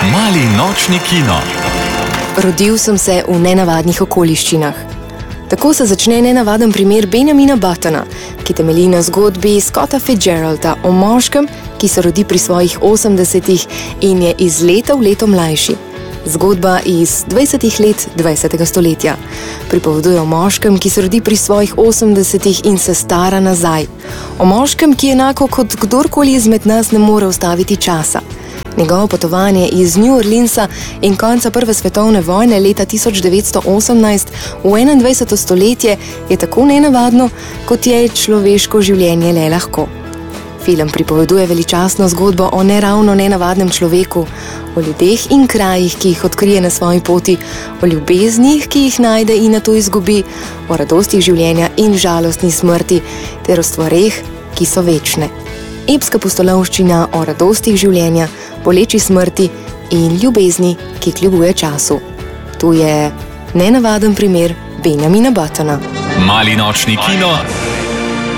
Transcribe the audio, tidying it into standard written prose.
Mali nočni kino. Rodil sem se v nenavadnih okoliščinah. Tako se začne nenavaden primer Benjamina Buttona, ki temelji na zgodbi Scotta Fitzgeralda o moškem, ki se rodi pri svojih 80 in je iz leta v leto mlajši. Zgodba iz 20 let 20. stoletja. Pripoveduje o moškem, ki se rodi pri svojih 80 in se stara nazaj. O moškem, ki enako kot kdorkoli izmed nas ne more ustaviti časa. Njegovo potovanje iz New Orleansa in konca Prve svetovne vojne leta 1918 v 21. stoletje je tako nenavadno, kot je človeško življenje le lahko. Film pripoveduje veličastno zgodbo o neravno nenavadnem človeku, o ljudeh in krajih, ki jih odkrije na svoji poti, o ljubeznih, ki jih najde in nato izgubi, o radostih življenja in žalostni smrti, ter o stvareh, ki so večne. Epska pustolovščina o radostih življenja, boleči smrti in ljubezni, ki kljubuje času. Tu je nenavaden primer Benjamina Buttona. Mali nočni kino